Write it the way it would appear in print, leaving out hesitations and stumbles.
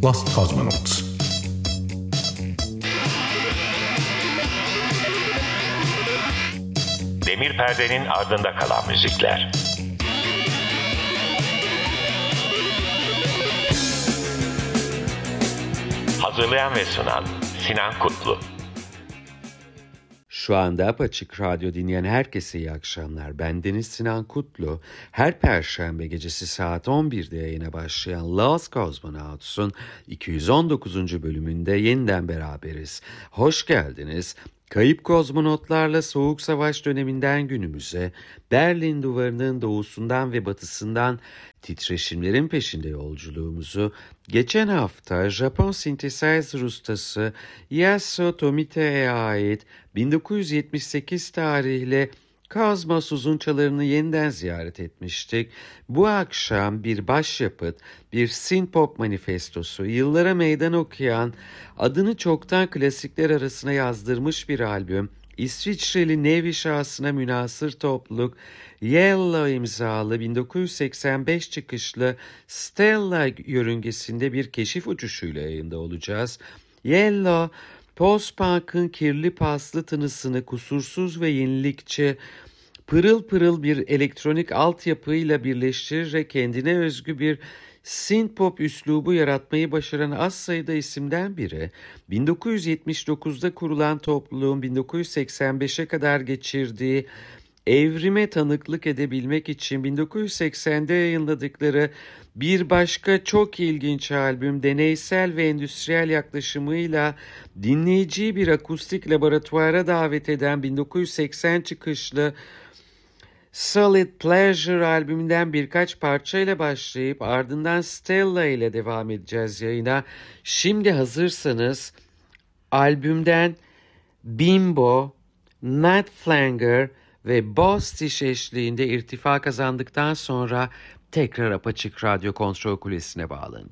Lost Cosmonauts. Demir perdenin ardında kalan müzikler. Hazırlayan ve sunan Sinan Kutlu. Şu anda Apaçık Radyo dinleyen herkese iyi akşamlar. Bendeniz Sinan Kutlu. Her Perşembe gecesi saat 11'de yayına başlayan Lost Cosmonauts'un 219. bölümünde yeniden beraberiz. Hoş geldiniz. Kayıp kozmonotlarla Soğuk Savaş döneminden günümüze, Berlin Duvarı'nın doğusundan ve batısından titreşimlerin peşinde yolculuğumuzu geçen hafta Japon synthesizer ustası Yasu Tomite'ye ait 1978 tarihli Kozmos uzunçalarını yeniden ziyaret etmiştik. Bu akşam bir başyapıt, bir synthpop manifestosu, yıllara meydan okuyan, adını çoktan klasikler arasına yazdırmış bir albüm, İsviçreli Nevi şahsına münhasır topluluk, Yellow imzalı 1985 çıkışlı Stella yörüngesinde bir keşif uçuşuyla yayında olacağız. Yellow, post-punk'ın kirli paslı tınısını kusursuz ve yenilikçi, pırıl pırıl bir elektronik altyapıyla birleştirerek kendine özgü bir synthpop üslubu yaratmayı başaran az sayıda isimden biri, 1979'da kurulan topluluğun 1985'e kadar geçirdiği evrime tanıklık edebilmek için 1980'de yayınladıkları bir başka çok ilginç albüm, deneysel ve endüstriyel yaklaşımıyla dinleyiciyi bir akustik laboratuvara davet eden 1980 çıkışlı Solid Pleasure albümünden birkaç parçayla başlayıp ardından Stella ile devam edeceğiz yayına. Şimdi hazırsanız albümden Bimbo, Night Flanger ve Bostiş eşliğinde irtifa kazandıktan sonra tekrar Apaçık Radyo Kontrol Kulesi'ne bağlanacağız.